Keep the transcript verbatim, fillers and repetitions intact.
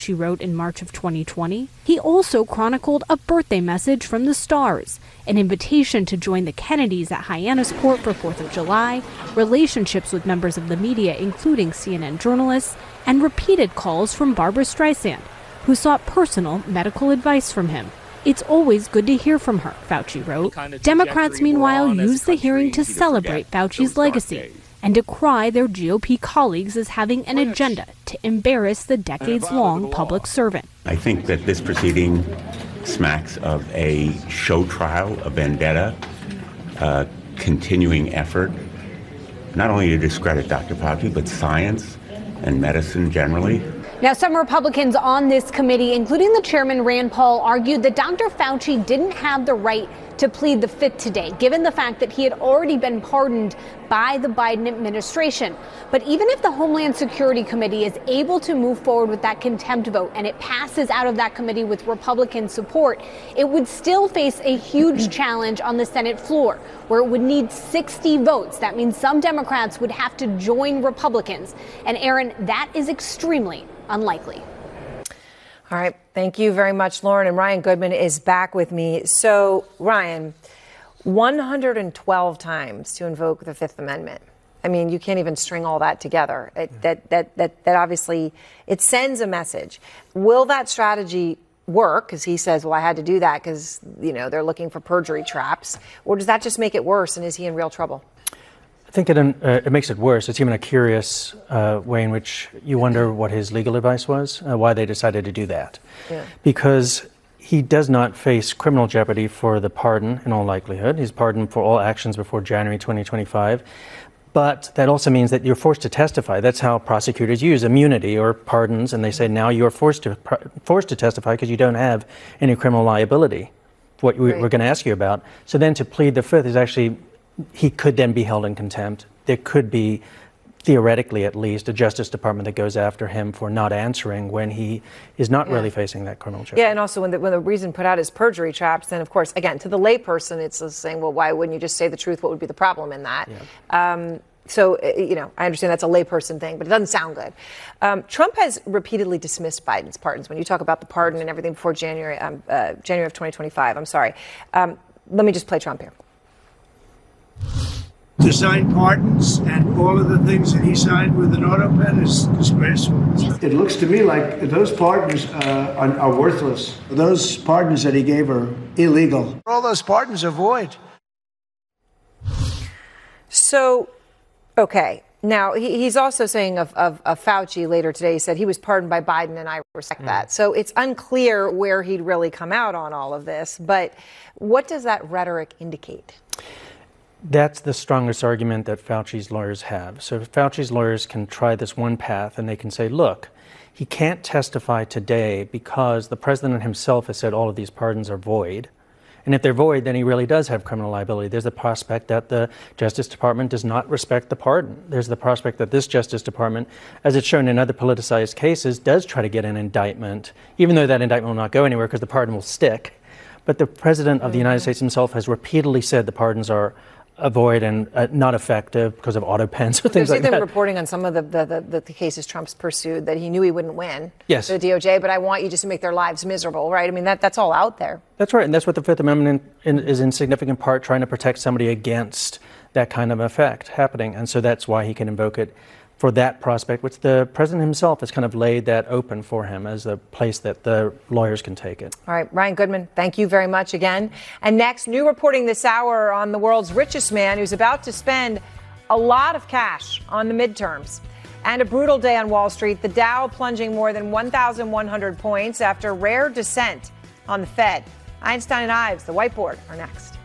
she wrote in March of twenty twenty. He also chronicled a birthday message from the stars, an invitation to join the Kennedys at Hyannisport for fourth of July, relationships with members of the media, including C N N journalists, and repeated calls from Barbra Streisand, who sought personal medical advice from him. It's always good to hear from her, Fauci wrote. Kind of Democrats, meanwhile, used the hearing to celebrate Fauci's legacy and decry their G O P colleagues as having an agenda to embarrass the decades-long public servant. I think that this proceeding smacks of a show trial, a vendetta, a continuing effort, not only to discredit Doctor Fauci, but science and medicine generally. Now, some Republicans on this committee, including the chairman Rand Paul, argued that Doctor Fauci didn't have the right to plead the fifth today, given the fact that he had already been pardoned by the Biden administration. But even if the Homeland Security Committee is able to move forward with that contempt vote and it passes out of that committee with Republican support, it would still face a huge challenge on the Senate floor, where it would need sixty votes. That means some Democrats would have to join Republicans. And Aaron, that is extremely unlikely. All right. Thank you very much, Lauren. And Ryan Goodman is back with me. So, Ryan, one hundred twelve times to invoke the Fifth Amendment. I mean, you can't even string all that together. It, that, that, that, that obviously, it sends a message. Will that strategy work? Because he says, well, I had to do that because, you know, they're looking for perjury traps. Or does that just make it worse? And is he in real trouble? I think it, uh, it makes it worse. It's even a curious uh, way in which you wonder what his legal advice was, uh, why they decided to do that. Yeah. Because he does not face criminal jeopardy for the pardon in all likelihood. He's pardoned for all actions before January twenty twenty-five. But that also means that you're forced to testify. That's how prosecutors use immunity or pardons, and they say now you're forced to forced to testify because you don't have any criminal liability, what we, right. we're going to ask you about. So then to plead the fifth is actually, he could then be held in contempt. There could be, theoretically at least, a Justice Department that goes after him for not answering when he is not yeah. really facing that criminal charge. Yeah, and also when the, when the reason put out is perjury traps, then of course, again, to the layperson, it's saying, well, why wouldn't you just say the truth? What would be the problem in that? Yeah. Um, so, you know, I understand that's a layperson thing, but it doesn't sound good. Um, Trump has repeatedly dismissed Biden's pardons. When you talk about the pardon and everything before January, um, uh, January of twenty twenty-five, I'm sorry. Um, let me just play Trump here. To sign pardons and all of the things that he signed with an auto pen is disgraceful. It looks to me like those pardons uh, are, are worthless. Those pardons that he gave are illegal. All those pardons are void. So, okay. Now, he, he's also saying of, of, of Fauci later today, he said he was pardoned by Biden, and I respect mm. that. So it's unclear where he'd really come out on all of this. But what does that rhetoric indicate? That's the strongest argument that Fauci's lawyers have. So Fauci's lawyers can try this one path and they can say, look, he can't testify today because the president himself has said all of these pardons are void. And if they're void, then he really does have criminal liability. There's the prospect that the Justice Department does not respect the pardon. There's the prospect that this Justice Department, as it's shown in other politicized cases, does try to get an indictment, even though that indictment will not go anywhere because the pardon will stick. But the president of the United States himself has repeatedly said the pardons are avoid and uh, not effective because of auto pens or things There's like that. There's reporting on some of the, the, the, the cases Trump's pursued that he knew he wouldn't win. Yes. The D O J, but I want you just to make their lives miserable, right? I mean, that that's all out there. That's right. And that's what the Fifth Amendment in, in, is in significant part trying to protect somebody against that kind of effect happening. And so that's why he can invoke it for that prospect, which the president himself has kind of laid that open for him as a place that the lawyers can take it. All right, Ryan Goodman, thank you very much again. And next, new reporting this hour on the world's richest man who's about to spend a lot of cash on the midterms. And a brutal day on Wall Street, the Dow plunging more than one thousand one hundred points after rare dissent on the Fed. Einstein and Ives, the whiteboard, are next.